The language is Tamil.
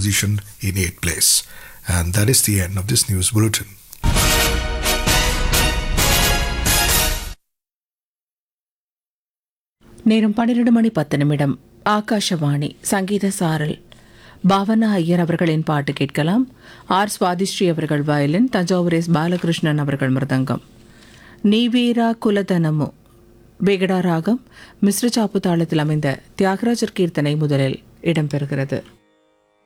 position in 8th place. And that is the end of this news bulletin. நேரம் 12:10 ஆகாஷவாணி சங்கீத சாரல். பாவனா ஐயர் அவர்களின் பாட்டு கேட்கலாம். ஆர் சுவாதிஸ்ரீ அவர்கள் வயலின், தஞ்சாவூர் எஸ் பாலகிருஷ்ணன் அவர்கள் மிருதங்கம். நீவீரா குலதனமு பேகடா ராகம் மிஸ்ர சாப்பு தாளத்தில் அமைந்த தியாகராஜர் கீர்த்தனை முதலில் இடம்பெறுகிறது.